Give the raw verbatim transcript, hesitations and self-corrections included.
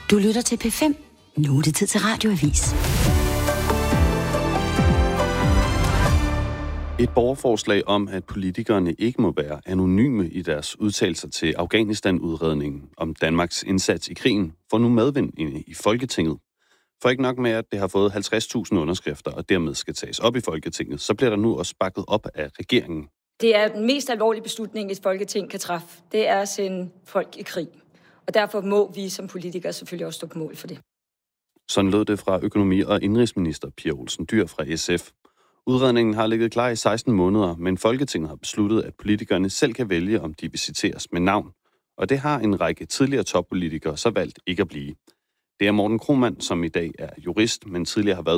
Du lytter til P fem. Nu er det tid til Radioavis. Et borgerforslag om, at politikerne ikke må være anonyme i deres udtalelser til Afghanistan-udredningen om Danmarks indsats i krigen, får nu medvind i Folketinget. For ikke nok med, at det har fået halvtreds tusind underskrifter og dermed skal tages op i Folketinget, så bliver der nu også bakket op af regeringen. Det er den mest alvorlige beslutning, et Folketing kan træffe. Det er at sende folk i krig. Og derfor må vi som politikere selvfølgelig også stå på mål for det. Sådan lød det fra økonomi- og indenrigsminister Pia Olsen Dyhr fra S F. Udredningen har ligget klar i seksten måneder, men Folketinget har besluttet, at politikerne selv kan vælge, om de vil citeres med navn. Og det har en række tidligere toppolitikere så valgt ikke at blive. Det er Morten Kromann, som i dag er jurist, men tidligere har været